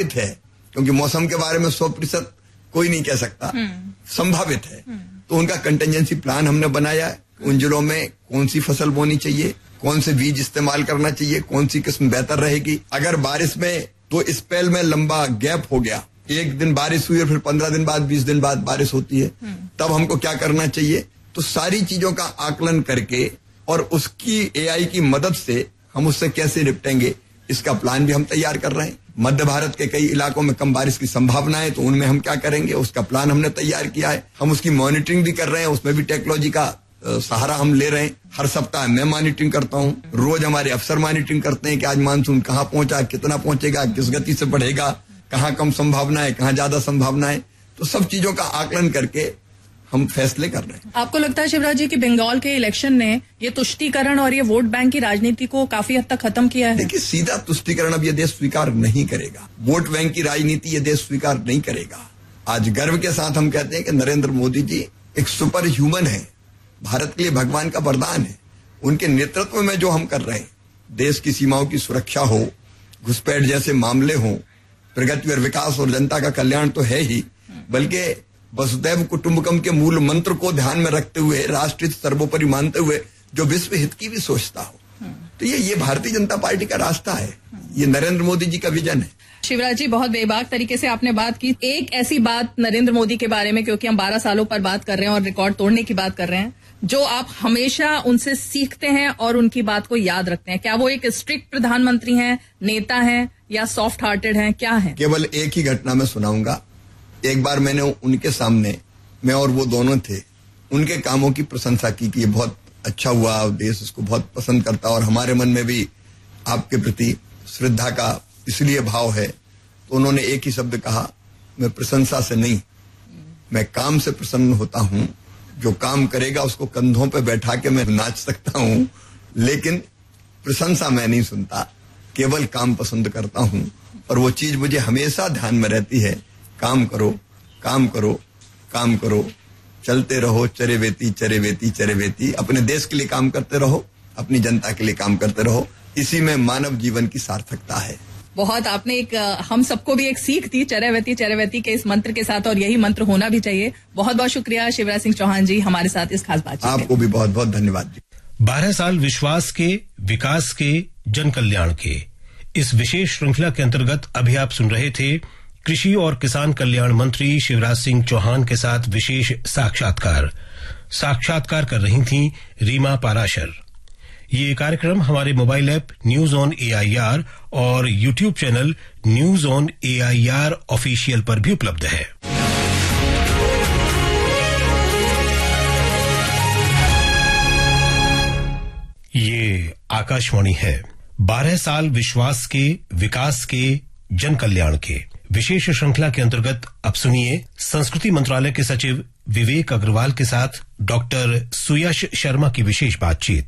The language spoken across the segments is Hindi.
संभावित है, क्योंकि मौसम के बारे में 100% कोई नहीं कह सकता, संभावित है, तो उनका कंटिजेंसी प्लान हमने बनाया है। उन जिलों में कौन सी फसल बोनी चाहिए, कौन से बीज इस्तेमाल करना चाहिए, कौन सी किस्म बेहतर रहेगी। अगर बारिश में तो स्पेल में लंबा गैप हो गया, एक दिन बारिश हुई और फिर 15 दिन बाद 20 दिन बाद बारिश होती है, तब हमको क्या करना चाहिए। तो सारी चीजों का आकलन करके और उसकी एआई की मदद से हम उससे कैसे निपटेंगे, इसका प्लान भी हम तैयार कर रहे हैं। मध्य भारत के कई इलाकों में कम बारिश की संभावना है, तो उनमें हम क्या करेंगे, उसका प्लान हमने तैयार किया है। हम उसकी मॉनिटरिंग भी कर रहे हैं, उसमें भी टेक्नोलॉजी का सहारा हम ले रहे हैं। हर सप्ताह मैं मॉनिटरिंग करता हूं, रोज हमारे अफसर मॉनिटरिंग करते हैं कि आज मानसून कहां पहुंचा, कितना पहुंचेगा, किस गति से बढ़ेगा, कहां कम संभावना है, कहां ज्यादा संभावना है। तो सब चीजों का आकलन करके हम फैसले कर रहे हैं। आपको लगता है शिवराज जी कि बंगाल के इलेक्शन ने ये तुष्टीकरण और ये वोट बैंक की राजनीति को काफी हद तक खत्म किया है? देखिए, सीधा तुष्टीकरण अब ये देश स्वीकार नहीं करेगा, वोट बैंक की राजनीति ये देश स्वीकार नहीं करेगा। आज गर्व के साथ हम कहते हैं कि नरेंद्र मोदी जी एक सुपर ह्यूमन है, भारत के लिए भगवान का वरदान है। उनके नेतृत्व में जो हम कर रहे हैं, देश की सीमाओं की सुरक्षा हो, घुसपैठ जैसे मामले हो, प्रगति और विकास और जनता का कल्याण तो है ही, बल्कि वसुधैव कुटुंबकम के मूल मंत्र को ध्यान में रखते हुए, राष्ट्रहित सर्वोपरि मानते हुए जो विश्व हित की भी सोचता हो, तो ये भारतीय जनता पार्टी का रास्ता है, ये नरेंद्र मोदी जी का विजन है। शिवराज जी, बहुत बेबाक तरीके से आपने बात की। एक ऐसी बात नरेंद्र मोदी के बारे में, क्योंकि हम 12 सालों पर बात कर रहे हैं और रिकॉर्ड तोड़ने की बात कर रहे हैं, जो आप हमेशा उनसे सीखते हैं और उनकी बात को याद रखते हैं, क्या वो एक स्ट्रिक्ट प्रधानमंत्री हैं, नेता हैं, या सॉफ्ट हार्टेड हैं, क्या है? केवल एक ही घटना मैं सुनाऊंगा। एक बार मैंने उनके सामने, मैं और वो दोनों थे, उनके कामों की प्रशंसा की कि ये बहुत अच्छा हुआ, देश इसको बहुत पसंद करता, और हमारे मन में भी आपके प्रति श्रद्धा का इसलिए भाव है। तो उन्होंने एक ही शब्द कहा, मैं प्रशंसा से नहीं, मैं काम से प्रसन्न होता हूं। जो काम करेगा उसको कंधों पे बैठा के मैं नाच सकता हूं, लेकिन प्रशंसा मैं नहीं सुनता, केवल काम पसंद करता हूं। और वो चीज मुझे हमेशा ध्यान में रहती है, काम करो, काम करो, काम करो, चलते रहो, चरे वेती चरे वेती चरे वेती। अपने देश के लिए काम करते रहो, अपनी जनता के लिए काम करते रहो, इसी में मानव जीवन की सार्थकता है। बहुत आपने एक हम सबको भी एक सीख दी चरैवेती के इस मंत्र के साथ, और यही मंत्र होना भी चाहिए। बहुत बहुत शुक्रिया शिवराज सिंह चौहान जी हमारे साथ इस खास बातचीत। आपको भी बहुत बहुत धन्यवाद जी। 12 साल विश्वास के, विकास के, जन कल्याण के, इस विशेष श्रृंखला के अंतर्गत अभी आप सुन रहे थे कृषि और किसान कल्याण मंत्री शिवराज सिंह चौहान के साथ विशेष साक्षात्कार कर रही थीं रीमा पाराशर। ये कार्यक्रम हमारे mobile app news on AIR और YouTube channel news on AIR official पर भी उपलब्ध है। ये आकाशवाणी है। 12 साल विश्वास के, विकास के, जन कल्याण के विशेष श्रृंखला के अंतर्गत अब सुनिए संस्कृति मंत्रालय के सचिव विवेक अग्रवाल के साथ डॉक्टर सुयश शर्मा की विशेष बातचीत।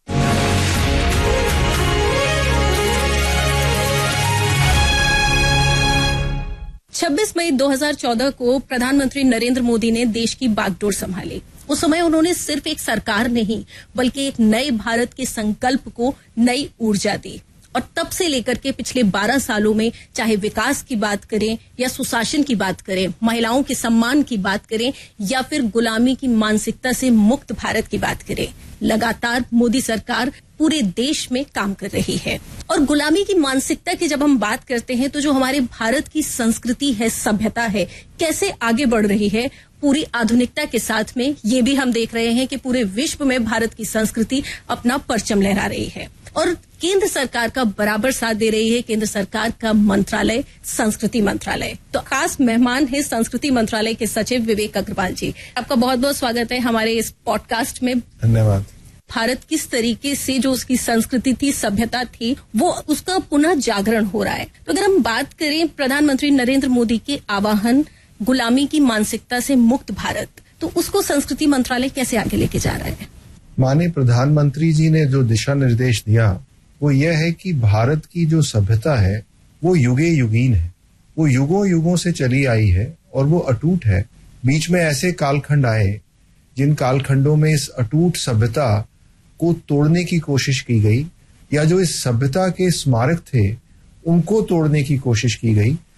26 मई 2014 को प्रधानमंत्री नरेंद्र मोदी ने देश की बागडोर संभाली। उस समय उन्होंने सिर्फ एक सरकार नहीं, बल्कि एक नए भारत के संकल्प को नई ऊर्जा दी। और तब से लेकर के पिछले 12 सालों में, चाहे विकास की बात करें या सुशासन की बात करें, महिलाओं के सम्मान की बात करें या फिर गुलामी की मानसिकता से मुक्त भारत की बात करें, लगातार मोदी सरकार पूरे देश में काम कर रही है। और गुलामी की मानसिकता की जब हम बात करते हैं, तो जो हमारे भारत की संस्कृति है, सभ्यता है, कैसे आगे बढ़ रही है पूरी आधुनिकता के साथ में, ये भी हम देख रहे हैं कि पूरे विश्व में भारत की संस्कृति अपना परचम लहरा रही है। और केंद्र सरकार का बराबर साथ दे रही है केंद्र सरकार का मंत्रालय, संस्कृति मंत्रालय। तो खास मेहमान है संस्कृति मंत्रालय के सचिव विवेक अग्रवाल जी। आपका बहुत बहुत स्वागत है हमारे इस पॉडकास्ट में। धन्यवाद। भारत किस तरीके से जो उसकी संस्कृति थी, सभ्यता थी, वो उसका पुनः जागरण हो रहा है। तो अगर हम बात करें प्रधानमंत्री नरेंद्र मोदी के आह्वान, गुलामी की मानसिकता से मुक्त भारत, तो उसको संस्कृति मंत्रालय कैसे आगे लेके जा रहा है? माननीय प्रधानमंत्री जी ने जो दिशा निर्देश दिया वो यह है कि भारत की जो सभ्यता है वो युगे युगीन है, वो युगों युगों से चली आई है और वो अटूट है। बीच में ऐसे कालखंड आए जिन कालखंडों में इस अटूट सभ्यता को तोड़ने की कोशिश की गई, या जो इस सभ्यता के स्मारक थे उनको तोड़ने की कोशिश की गई।